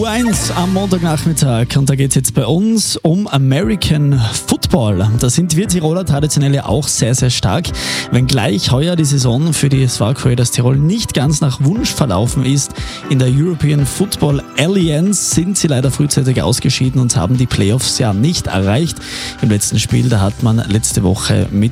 U1 am Montagnachmittag und da geht es jetzt bei uns um American Football. Da sind wir Tiroler traditionell ja auch sehr, sehr stark. Wenngleich heuer die Saison für die SWAG Raiders Tirol nicht ganz nach Wunsch verlaufen ist, in der European Football Alliance sind sie leider frühzeitig ausgeschieden und haben die Playoffs ja nicht erreicht. Im letzten Spiel, da hat man letzte Woche mit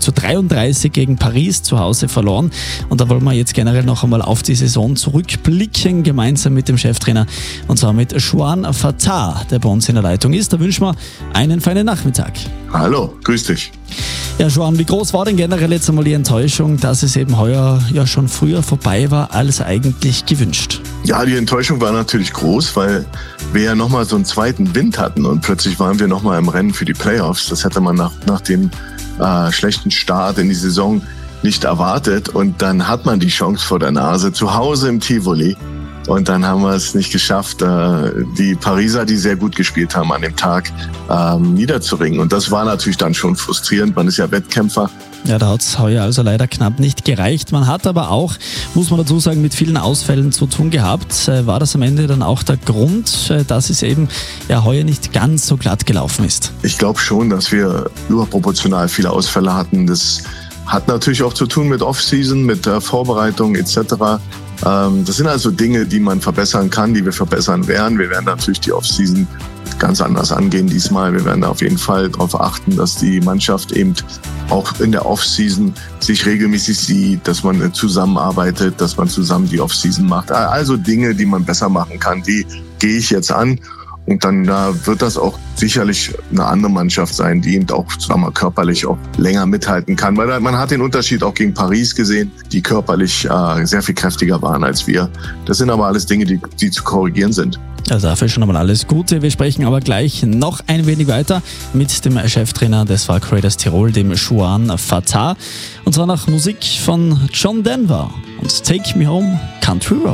12:33 gegen Paris zu Hause verloren. Und da wollen wir jetzt generell noch einmal auf die Saison zurückblicken, gemeinsam mit dem Cheftrainer, und zwar mit Juan Fatah, der bei uns in der Leitung ist. Da wünschen wir einen feinen Nachmittag. Hallo, grüß dich. Ja, Juan, wie groß war denn generell jetzt einmal die Enttäuschung, dass es eben heuer ja schon früher vorbei war als eigentlich gewünscht? Ja, die Enttäuschung war natürlich groß, weil wir ja nochmal so einen zweiten Wind hatten und plötzlich waren wir nochmal im Rennen für die Playoffs. Das hätte man nach dem schlechten Start in die Saison nicht erwartet und dann hat man die Chance vor der Nase zu Hause im Tivoli. Und dann haben wir es nicht geschafft, die Pariser, die sehr gut gespielt haben an dem Tag, niederzuringen. Und das war natürlich dann schon frustrierend. Man ist ja Wettkämpfer. Ja, da hat es heuer also leider knapp nicht gereicht. Man hat aber auch, muss man dazu sagen, mit vielen Ausfällen zu tun gehabt. War das am Ende dann auch der Grund, dass es eben ja heuer nicht ganz so glatt gelaufen ist? Ich glaube schon, dass wir überproportional viele Ausfälle hatten. Das hat natürlich auch zu tun mit Off-Season, mit Vorbereitung etc. Das sind also Dinge, die man verbessern kann, die wir verbessern werden. Wir werden natürlich die Off-Season ganz anders angehen diesmal. Wir werden auf jeden Fall darauf achten, dass die Mannschaft eben auch in der Off-Season sich regelmäßig sieht, dass man zusammenarbeitet, dass man zusammen die Off-Season macht. Also Dinge, die man besser machen kann, die gehe ich jetzt an. Und dann wird das auch sicherlich eine andere Mannschaft sein, die eben auch sagen wir, körperlich auch länger mithalten kann. Weil man hat den Unterschied auch gegen Paris gesehen, die körperlich sehr viel kräftiger waren als wir. Das sind aber alles Dinge, die zu korrigieren sind. Also dafür schon einmal alles Gute. Wir sprechen aber gleich noch ein wenig weiter mit dem Cheftrainer des SWAG Raiders Tirol, dem Juan Fatah. Und zwar nach Musik von John Denver und Take Me Home Country Road.